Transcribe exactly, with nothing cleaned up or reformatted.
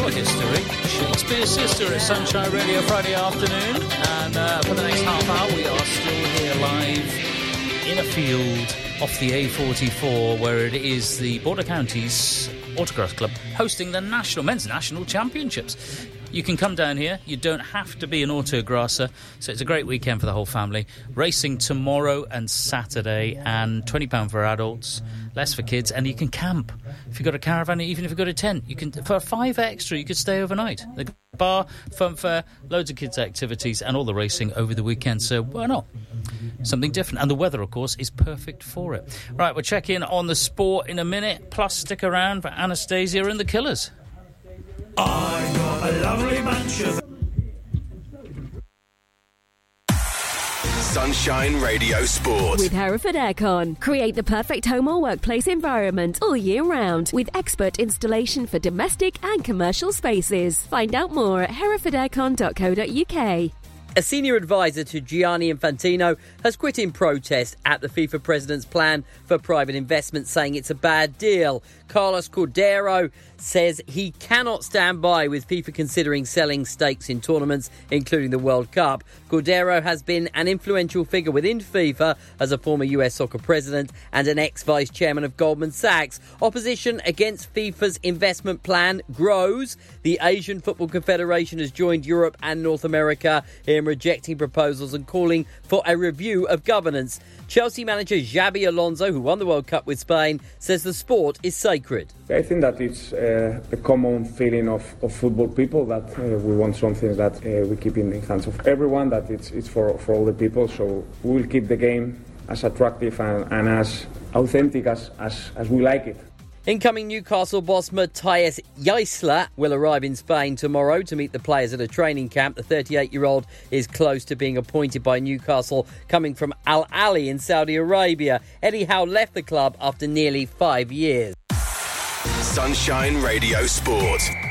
football history. Shakespeare's Sister at Sunshine Radio Friday afternoon. And uh, for the next half hour, we are still here live in a field off the A forty-four, where it is the Border Counties Autocross Club hosting the national men's national championships. You can come down here. You don't have to be an autograsser, so it's a great weekend for the whole family. Racing tomorrow and Saturday, and twenty pounds for adults, less for kids, and you can camp. If you've got a caravan, even if you've got a tent, you can, for five extra, you could stay overnight. The bar, fun fair, loads of kids' activities, and all the racing over the weekend, so why not? Something different. And the weather, of course, is perfect for it. Right, we'll check in on the sport in a minute, plus stick around for Anastasia and the Killers. I got a lovely bunch of... Sunshine Radio Sport. With Hereford Aircon. Create the perfect home or workplace environment all year round with expert installation for domestic and commercial spaces. Find out more at hereford aircon dot co dot uk. A senior advisor to Gianni Infantino has quit in protest at the FIFA president's plan for private investment, saying it's a bad deal. Carlos Cordero says he cannot stand by with FIFA considering selling stakes in tournaments, including the World Cup. Cordero has been an influential figure within FIFA as a former U S soccer president and an ex-vice chairman of Goldman Sachs. Opposition against FIFA's investment plan grows. The Asian Football Confederation has joined Europe and North America in rejecting proposals and calling for a review of governance. Chelsea manager Xabi Alonso, who won the World Cup with Spain, says the sport is sacred. I think that it's uh, a common feeling of, of football people that uh, we want something that uh, we keep in the hands of everyone, that it's, it's for, for all the people. So we will keep the game as attractive and, and as authentic as, as, as we like it. Incoming Newcastle boss Matthias Jaissler will arrive in Spain tomorrow to meet the players at a training camp. The thirty-eight-year-old is close to being appointed by Newcastle, coming from Al Ahly in Saudi Arabia. Eddie Howe left the club after nearly five years. Sunshine Radio Sport.